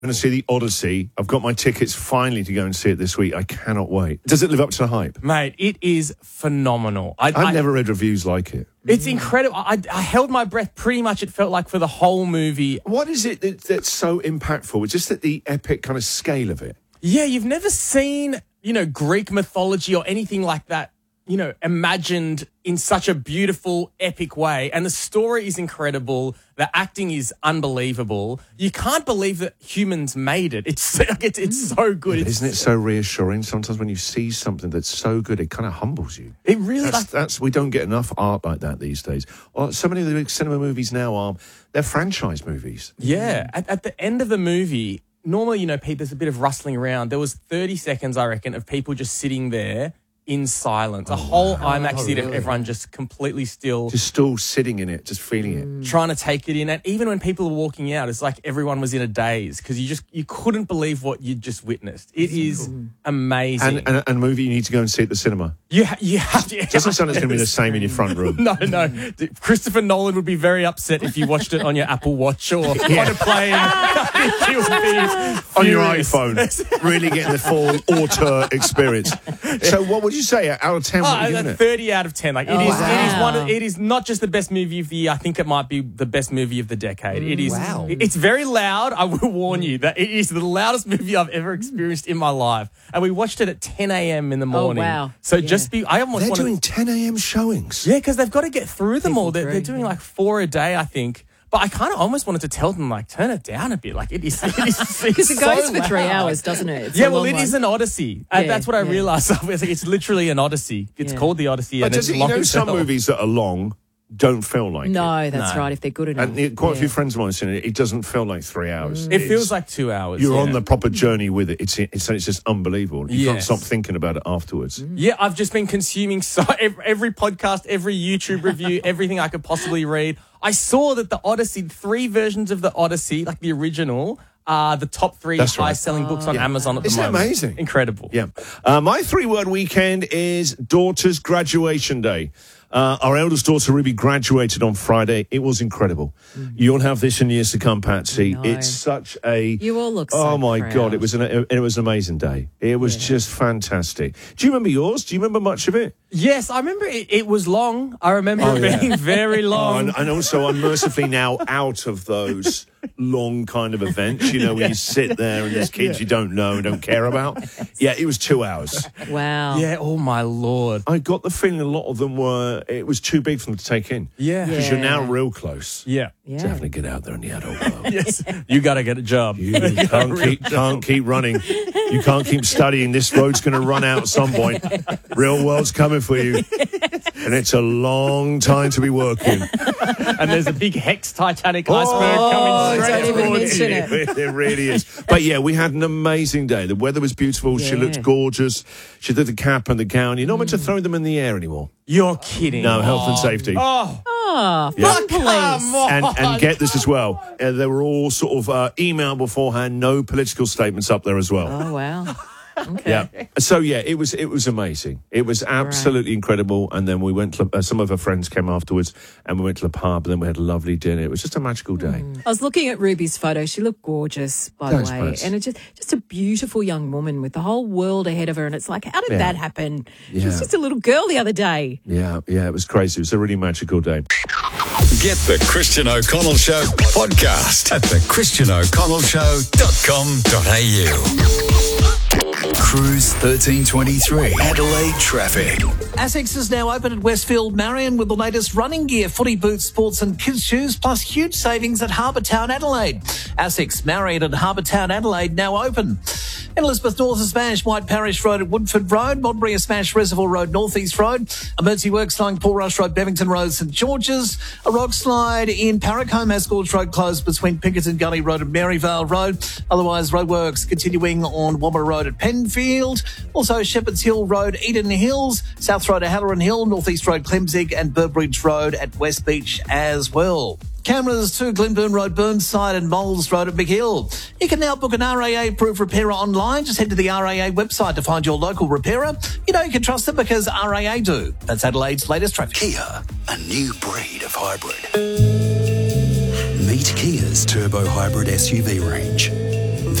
I'm going to see The Odyssey. I've got my tickets finally to go and see it this week. I cannot wait. Does it live up to the hype? Mate, it is phenomenal. I've never read reviews like it. It's incredible. I held my breath pretty much, it felt like, for the whole movie. What is it that's so impactful? It's just that the epic kind of scale of it. Yeah, you've never seen, Greek mythology or anything like that, imagined in such a beautiful, epic way. And the story is incredible. The acting is unbelievable. You can't believe that humans made it. It's so good. Isn't it so reassuring? Sometimes when you see something that's so good, it kind of humbles you. It really we don't get enough art like that these days. So many of the big cinema movies now they're franchise movies. Yeah. At the end of the movie, normally, there's a bit of rustling around. There was 30 seconds, I reckon, of people just sitting there in silence. A whole IMAX theater, really? Everyone just completely still. Just still sitting in it, just feeling it. Trying to take it in. And even when people were walking out, it's like everyone was in a daze because you couldn't believe what you'd just witnessed. It is amazing. And a movie you need to go and see at the cinema. You have to. Doesn't sound like it's going to be the same in your front room. No. Christopher Nolan would be very upset if you watched it on your Apple Watch or on a plane. On your iPhone. Really getting the full auteur experience. So what would you say out of 10? What are you giving it? 30 out of 10. It is not just the best movie of the year. I think it might be the best movie of the decade. It is. Wow. It's very loud. I will warn you that it is the loudest movie I've ever experienced in my life. And we watched it at 10 a.m. in the morning. Oh, wow. So they're doing 10 a.m. showings. Yeah, because they've got to get through them all. They're doing like 4 a day, I think. But I kind of almost wanted to tell them, turn it down a bit. It is because it goes for 3 hours, doesn't it? It is an Odyssey. That's what I realised. It's literally an Odyssey. It's called The Odyssey. But some movies that are long don't feel like it. No, that's right, if they're good enough. And quite a few friends of mine have seen it. It doesn't feel like 3 hours. It feels like 2 hours. You're on the proper journey with it. It's just unbelievable. You can't stop thinking about it afterwards. Yeah, I've just been consuming every podcast, every YouTube review, everything I could possibly read. I saw that the Odyssey, 3 versions of the Odyssey, like the original, are the top 3 highest-selling books on Amazon at the moment. Isn't it amazing? Incredible. Yeah. My 3-word weekend is daughter's graduation day. Our eldest daughter, Ruby, graduated on Friday. It was incredible. You'll have this in years to come, Patsy. No. It's such a... You all look so Oh, my proud. God. It was an amazing day. It was just fantastic. Do you remember yours? Do you remember much of it? Yes, I remember it was long. I remember it being very long. And also, I'm mercifully now out of those long kind of events, where you sit there and there's kids you don't know and don't care about. Yeah, it was 2 hours. Wow. Yeah, oh my Lord. I got the feeling a lot of them it was too big for them to take in. Yeah. Because you're now real close. Yeah. Definitely get out there in the adult world. Yes. You got to get a job. You can't keep running. You can't keep studying. This road's going to run out at some point. Real world's coming for you. And it's a long time to be working. And there's a big Hex Titanic iceberg coming straight towards you. It really is. But yeah, we had an amazing day. The weather was beautiful. She looked gorgeous. She did the cap and the gown. You're not meant to throw them in the air anymore. You're kidding. No, health and safety. Fun police. And get this as well. They were all sort of emailed beforehand. No political statements up there as well. Oh, wow. Okay. Yeah. So yeah, it was amazing. It was absolutely incredible. And then we went to some of her friends came afterwards, and we went to the pub. And then we had a lovely dinner. It was just a magical day. I was looking at Ruby's photo. She looked gorgeous, by the way, Prince. and it's just a beautiful young woman with the whole world ahead of her. And it's like, how did that happen? She was just a little girl the other day. Yeah, it was crazy. It was a really magical day. Get the Christian O'Connell Show podcast at thechristianoconnellshow.com.au. Cruise 1323. Adelaide traffic. ASICS is now open at Westfield Marion with the latest running gear, footy boots, sports and kids shoes, plus huge savings at Harbour Town Adelaide. ASICS Marion at Harbour Town Adelaide now open. In Elizabeth North, a smash White Parish Road at Woodford Road, Modbury, a smash Reservoir Road, North East Road, emergency works along Paul Rush Road, Bevington Road, St George's, a rock slide in Parracombe has Gorge Road closed between Pinkerton Gully Road and Maryvale Road. Otherwise, roadworks continuing on Wobbler Road at Penfield. Also, Shepherd's Hill Road, Eden Hills, South Road at Halloran Hill, North East Road, Clemzig and Burbridge Road at West Beach as well. Cameras to Glenburn Road, Burnside and Moles Road at Big Hill. You can now book an RAA-approved repairer online. Just head to the RAA website to find your local repairer. You know you can trust them because RAA do. That's Adelaide's latest traffic. Kia, a new breed of hybrid. Meet Kia's turbo hybrid SUV range.